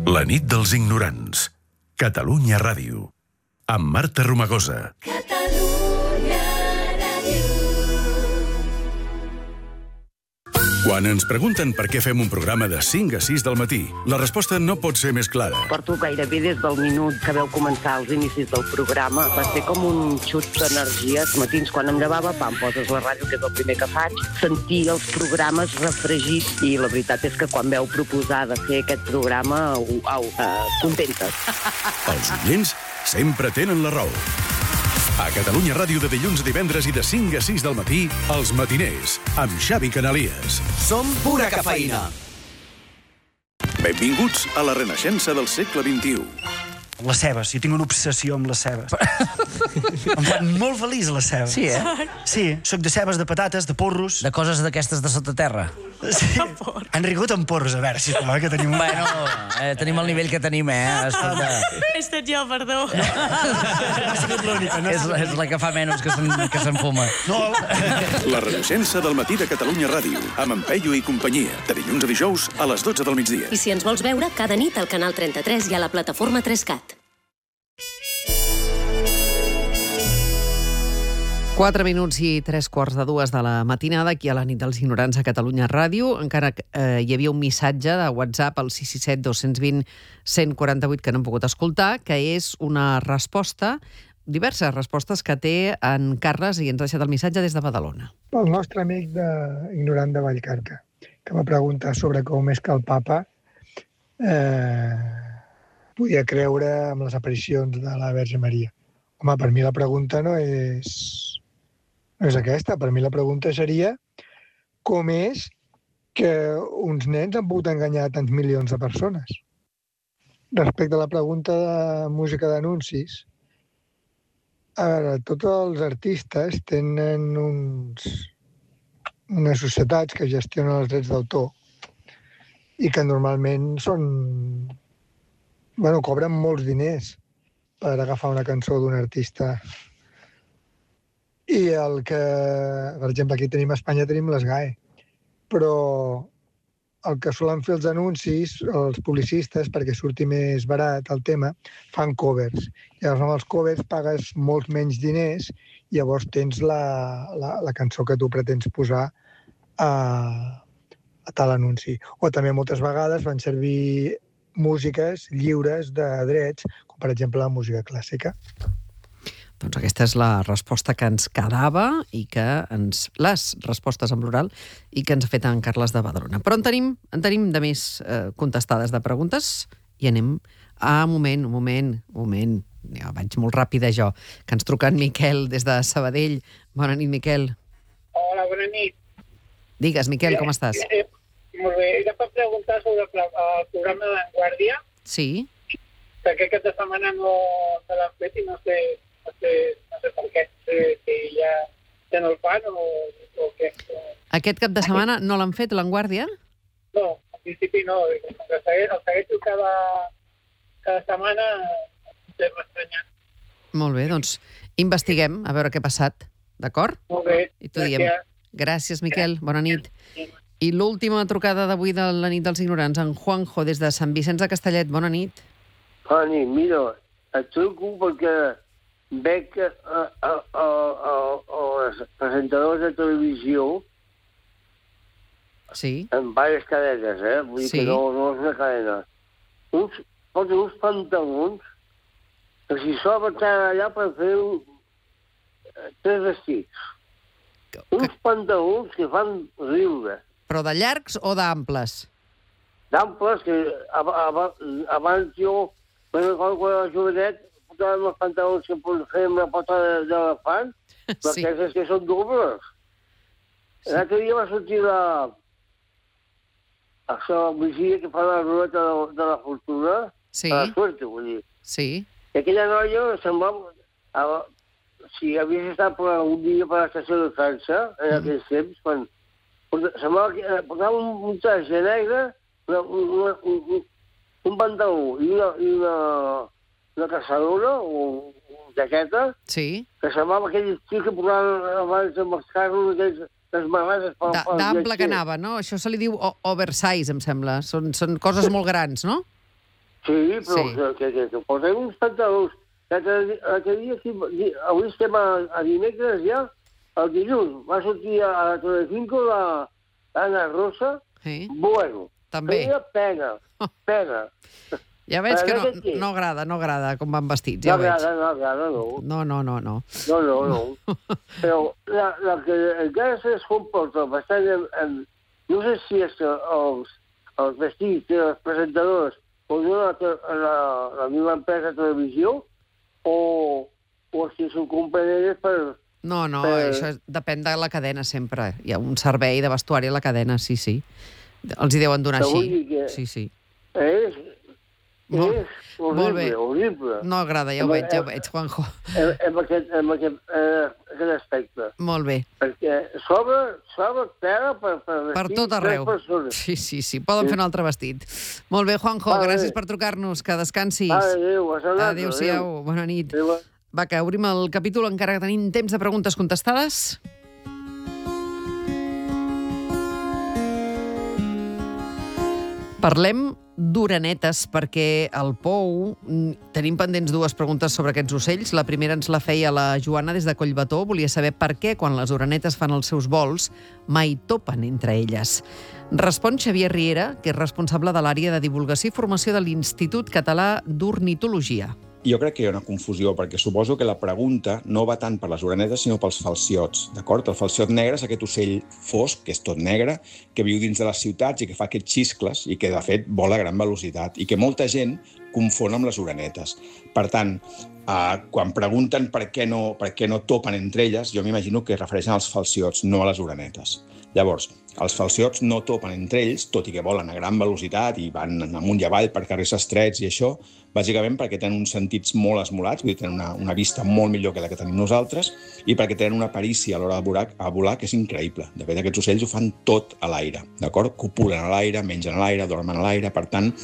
La nit dels ignorants. Catalunya Ràdio. Amb Marta Romagosa. Catalunya Ràdio. Quan ens pregunten per què fem un programa de 5 a 6 del matí, la resposta no pot ser més clara. Porto gairebé des del minut que vau començar els inicis del programa. Va ser com un xut d'energia. Els matins, quan em llevava, poses la ràdio, que és el primer que faig, sentir els programes refregits. I la veritat és que quan vau proposar de fer aquest programa, contentes. Els oients sempre tenen la raó. A Catalunya Ràdio de dilluns a divendres i de 5 a 6 del matí, Els Matiners, amb Xavi Canalies. Som pura cafeïna. Benvinguts a la renaixença del segle XXI. Les cebes, jo tinc una obsessió amb les cebes. Em fan molt feliç les cebes. Sí, eh? Sí, soc de cebes, de patates, de porros. De coses d'aquestes de sota terra. Sí. Han rigut amb porros, a veure, sisplau, que tenim... Bueno, tenim el nivell que tenim, Escolta. He estat jo, perdó. Ha sigut l'única, no? És la que fa menys que s'enfuma. No. La renaixença del matí de Catalunya Ràdio, amb en Peyu i companyia, de dilluns a dijous a les 12 del migdia. I si ens vols veure, cada nit al Canal 33 i a la plataforma 3CAT. 4 minuts i 3:15 de la matinada, aquí a la nit dels ignorants a Catalunya Ràdio. Encara hi havia un missatge de WhatsApp al 667 220 148 que no hem pogut escoltar, que és una resposta, diverses respostes que té en Carles, i ens ha deixat el missatge des de Badalona. El nostre amic ignorant de Vallcarca, que va preguntar sobre com és que el papa podia creure en les aparicions de la Verge Maria. Home, per mi la pregunta no és aquesta. Per mi la pregunta seria com és que uns nens han pogut enganyar tants milions de persones. Respecte a la pregunta de música d'anuncis, a veure, tots els artistes tenen unes societats que gestionen els drets d'autor i que normalment cobren molts diners per agafar una cançó d'un artista. I per exemple, aquí a Espanya tenim les GAE, però el que solen fer els anuncis, els publicistes, perquè surti més barat el tema, fan covers. Llavors, amb els covers pagues molts menys diners i llavors tens la cançó que tu pretens posar a tal anunci. O també moltes vegades van servir músiques lliures de drets, com per exemple la música clàssica. Doncs aquesta és la resposta que ens quedava i que les respostes en plural i que ens ha fet en Carles de Badalona. Però en tenim de més contestades de preguntes i anem a un moment. Ja vaig molt ràpida jo, que ens truca en Miquel des de Sabadell. Bona nit, Miquel. Hola, bona nit. Digues, Miquel, com estàs? Molt bé, era per preguntar sobre el programa de La Vanguardia. Sí. Perquè aquesta setmana no l'han fet i no sé per què. Si ja no el fan o què. Aquest cap de setmana no l'han fet, La Vanguardia? No, al principi no. El segueixo cada setmana, m'ha estranyat. Molt bé, doncs investiguem a veure què ha passat, d'acord? Molt bé, I t'ho diem. Gràcies, Miquel, bona nit. I l'última trucada d'avui de la nit dels ignorants, en Juanjo, des de Sant Vicenç de Castellet. Bona nit. Bona nit, mira, et truco perquè veig que els presentadors de televisió sí. En diverses cadenes, vull dir que no és una cadena. Posen uns pantalons que si s'obren allà per fer 3 vestits. Uns pantalons que fan riure. Però de llargs o d'amples? D'amples, que abans jo, quan era jovenet, portàvem els pantalons que fèiem la pota d'elefant, perquè és que són dobles. L'altre dia va sortir això, la vigia que fa la ruleta de la fortuna, de la suerte, vull dir. Sí. I aquella noia semblava, si havies estat un dia per l'estació de França, en aquells temps, quan semblava que portava un traje negre, un pantaló i una caçadora o una jaqueta, que semblava aquell estil que posaven abans amb els carros, aquells marrades per d'ample que anava, no? Això se li diu oversize, em sembla. Són coses molt grans, no? Sí, però que posem uns pantalons. Avui estem a dimecres ja, el dilluns. Va sortir a Telecinco l'Anna Rosa. Bueno, tenia pena. Ja veig que no agrada com van vestits. No agrada, no. No. No. Però la que encara es comporta bastant no sé si és els vestits de les presentadores o la meva empresa de televisió o si s'ho compren elles per... No, això depèn de la cadena sempre. Hi ha un servei de vestuari a la cadena, sí. Els hi deuen donar així. Sí. És horrible. No agrada, ja ho veig, Juanjo. En aquest aspecte. Molt bé. Perquè s'obre tela per vestir tot arreu. 3 persones. Sí, poden fer un altre vestit. Molt bé, Juanjo, gràcies per trucar-nos, que descansis. Adéu-siau, bona nit. Va, que obrim el capítol encara que tenim temps de preguntes contestades. Parlem d'orenetes, perquè al Pou tenim pendents 2 preguntes sobre aquests ocells. La primera ens la feia la Joana des de Collbató. Volia saber per què, quan les orenetes fan els seus vols, mai topen entre elles. Respon Xavier Riera, que és responsable de l'àrea de divulgació i formació de l'Institut Català d'Ornitologia. Jo crec que hi ha una confusió, perquè suposo que la pregunta no va tant per les orenetes, sinó pels falciots, d'acord? El falciot negre és aquest ocell fosc, que és tot negre, que viu dins de les ciutats i que fa aquests xiscles i que, de fet, vola a gran velocitat i que molta gent confon amb les orenetes. Per tant, quan pregunten per què no topen entre elles, jo m'imagino que es refereixen als falciots, no a les orenetes. Llavors, els falciots no topen entre ells, tot i que volen a gran velocitat i van amunt i avall per carrers estrets i això, bàsicament perquè tenen uns sentits molt esmolats, vull dir, tenen una vista molt millor que la que tenim nosaltres, i perquè tenen una perícia a l'hora de volar que és increïble. De fet, aquests ocells ho fan tot a l'aire, d'acord? Copulen a l'aire, mengen a l'aire, dormen a l'aire, per tant,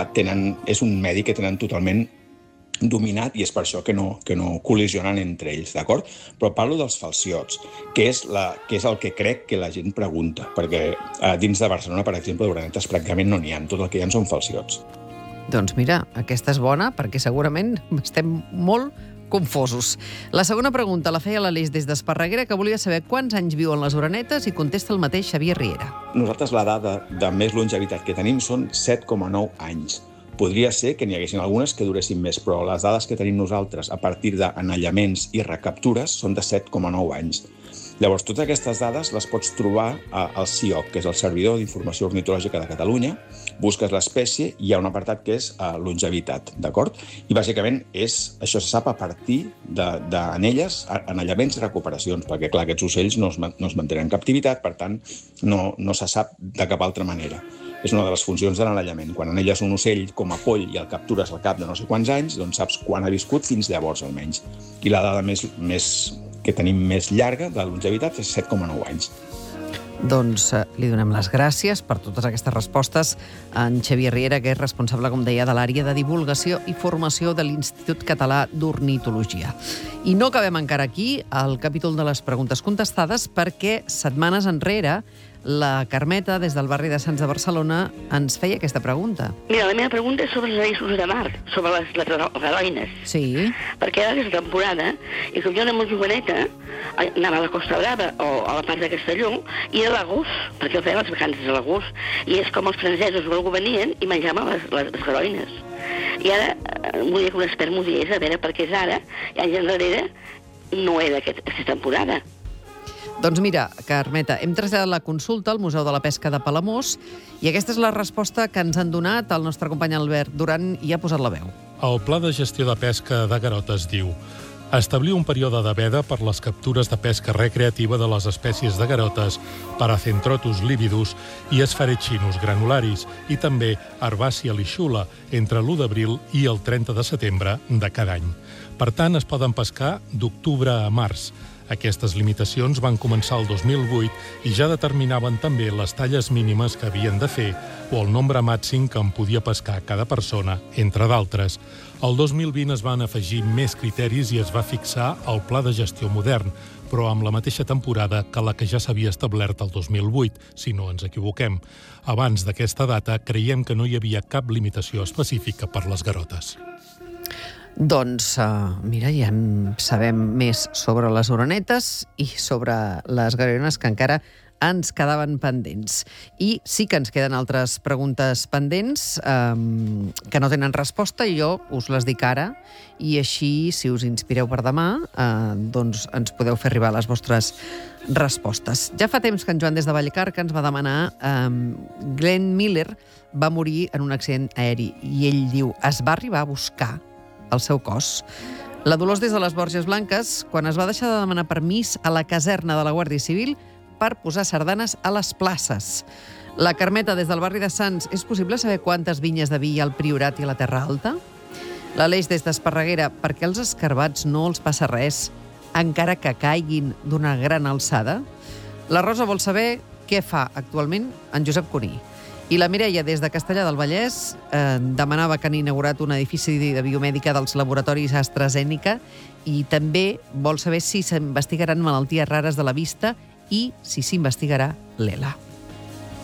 és un medi que tenen totalment dominat i és per això que no col·lisionen entre ells, d'acord? Però parlo dels falciots, que és el que crec que la gent pregunta, perquè dins de Barcelona, per exemple, d'orenetes pràcticament no n'hi ha, tot el que hi ha són falciots. Doncs mira, aquesta és bona, perquè segurament estem molt confosos. La segona pregunta la feia l'Aleix des d'Esparreguera, que volia saber quants anys viuen les orenetes i contesta el mateix Xavier Riera. Nosaltres la dada de més longevitat que tenim són 7,9 anys. Podria ser que n'hi haguessin algunes que duressin més, però les dades que tenim nosaltres a partir d'anellaments i recaptures són de 7,9 anys. Llavors, totes aquestes dades les pots trobar al CIOC, que és el Servidor d'Informació Ornitològica de Catalunya. Busques l'espècie i hi ha un apartat que és longevitat, d'acord? I bàsicament això se sap a partir d'anelles, anellaments i recuperacions, perquè clar, aquests ocells no es mantenen en captivitat, per tant, no se sap de cap altra manera. És una de les funcions de l'anellament. Quan anelles un ocell com a poll i el captures al cap de no sé quants anys, doncs saps quan ha viscut fins llavors, almenys. I la dada que tenim més llarga de longevitat és 7,9 anys. Doncs li donem les gràcies per totes aquestes respostes a en Xavier Riera, que és responsable, com deia, de l'àrea de divulgació i formació de l'Institut Català d'Ornitologia. I no acabem encara aquí el capítol de les preguntes contestades, perquè setmanes enrere la Carmeta, des del barri de Sants de Barcelona, ens feia aquesta pregunta. Mira, la meva pregunta és sobre els eriços de mar, sobre les heroïnes. Sí. Perquè ara és la temporada, i com jo era molt joveneta, anava a la Costa Brava o a la part de Castelló, i era l'agost, perquè jo feia les vacances a l'agost, i és com els francesos o algú venien i menjaven les heroïnes. I ara volia que un expert m'ho digués, a veure per què és ara, i anys enrere no era aquesta temporada. Doncs mira, Carmeta, hem traslladat la consulta al Museu de la Pesca de Palamós i aquesta és la resposta que ens han donat el nostre company Albert Duran i ha posat la veu. El Pla de Gestió de Pesca de Garotes diu: establir un període de veda per les captures de pesca recreativa de les espècies de garotes, Paracentrotus lividus i Sphaerechinus granularis, i també Herbàcia lixula, entre l'1 d'abril i el 30 de setembre de cada any. Per tant, es poden pescar d'octubre a març. Aquestes limitacions van començar el 2008 i ja determinaven també les talles mínimes que havien de fer o el nombre màxim que en podia pescar cada persona, entre d'altres. El 2020 es van afegir més criteris i es va fixar el Pla de Gestió modern, però amb la mateixa temporada que la que ja s'havia establert el 2008, si no ens equivoquem. Abans d'aquesta data, creiem que no hi havia cap limitació específica per les garotes. Doncs, mira, ja en sabem més sobre les orenetes i sobre les garones que encara ens quedaven pendents. I sí que ens queden altres preguntes pendents que no tenen resposta i jo us les dic ara i així, si us inspireu per demà, doncs ens podeu fer arribar les vostres respostes. Ja fa temps que en Joan des de Vallcarca ens va demanar Glenn Miller va morir en un accident aeri i ell diu, es va arribar a buscar el seu cos. La Dolors des de les Borges Blanques, quan es va deixar de demanar permís a la caserna de la Guàrdia Civil per posar sardanes a les places. La Carmeta des del barri de Sants, és possible saber quantes vinyes de vi hi ha al Priorat i a la Terra Alta? L'Aleix des d'Esparreguera, per què els escarbats no els passa res, encara que caiguin d'una gran alçada? La Rosa vol saber què fa actualment en Josep Cuní. I la Mireia, des de Castellar del Vallès, demanava que han inaugurat un edifici de biomèdica dels laboratoris AstraZeneca i també vol saber si s'investigaran malalties rares de la vista i si s'investigarà l'ELA.